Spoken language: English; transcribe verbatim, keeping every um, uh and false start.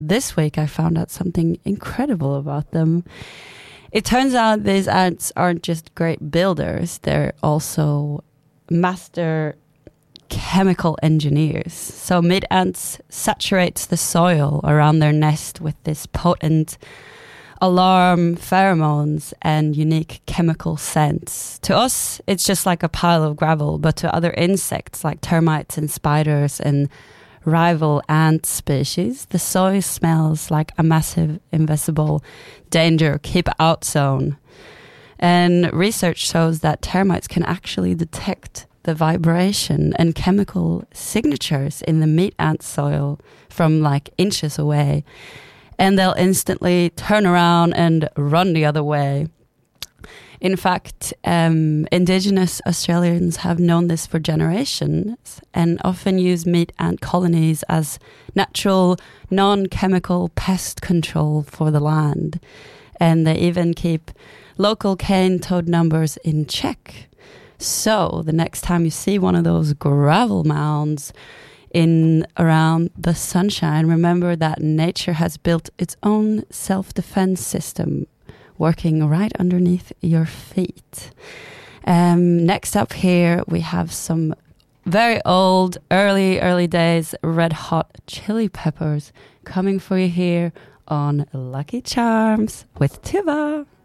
this week I found out something incredible about them. It turns out these ants aren't just great builders, they're also master chemical engineers. So meat ants saturates the soil around their nest with this potent alarm pheromones and unique chemical scents. To us, it's just like a pile of gravel, but to other insects like termites and spiders and rival ant species, the soil smells like a massive invisible danger keep out zone. And research shows that termites can actually detect the vibration and chemical signatures in the meat ant soil from like inches away. And they'll instantly turn around and run the other way. In fact, um, Indigenous Australians have known this for generations and often use meat ant colonies as natural, non-chemical pest control for the land. And they even keep local cane toad numbers in check. So the next time you see one of those gravel mounds in around the sunshine, remember that nature has built its own self-defense system working right underneath your feet. Um, next up here, we have some very old, early, early days Red Hot Chili Peppers coming for you here on Lucky Charms with Tuva.